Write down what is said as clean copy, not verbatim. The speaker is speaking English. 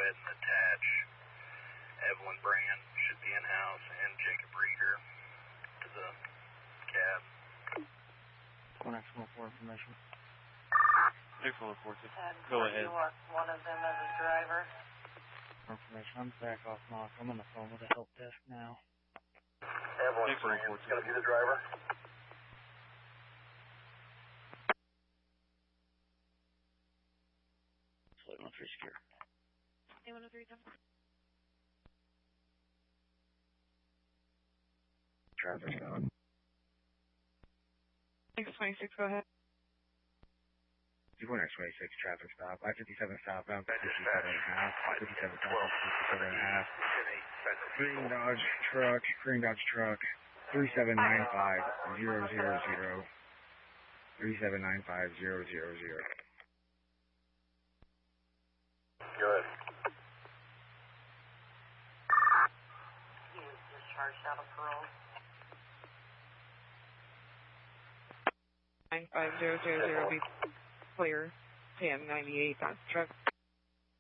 ahead and attach Evelyn Brand, should be in-house, and Jacob Rieger to the cab. 1X14 information. X114. Go ahead. You want one of them as a driver? Information. I'm back off knock. I'm on the phone with the help desk now. Evelyn Brand is going to be the driver. Flight 103 secure. A103, Traffic stop. X26, go ahead. 1X26, traffic stop. I-57 southbound, 57.5. 57 southbound, 57.5. Green Dodge truck, 3795-000. 3795-000. Good. He was discharged out of parole. 95000, be clear. 1098, that's truck.